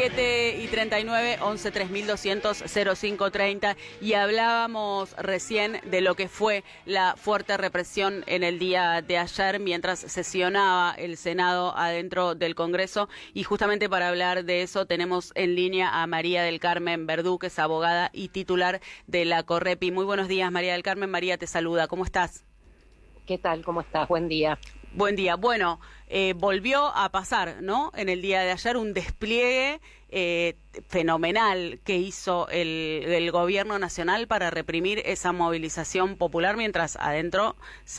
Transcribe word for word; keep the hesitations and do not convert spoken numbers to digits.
siete y treinta y nueve, once tres mil doscientos, cero cinco treinta, y hablábamos recién de lo que fue la fuerte represión en el día de ayer mientras sesionaba el Senado adentro del Congreso, y justamente para hablar de eso tenemos en línea a María del Carmen Verdú, que es abogada y titular de la Correpi. Muy buenos días, María del Carmen. María te saluda. ¿Cómo estás? ¿Qué tal? ¿Cómo estás? Buen día. Buen día. Bueno, eh, volvió a pasar, ¿no? En el día de ayer un despliegue eh, fenomenal que hizo el, el gobierno nacional para reprimir esa movilización popular mientras adentro se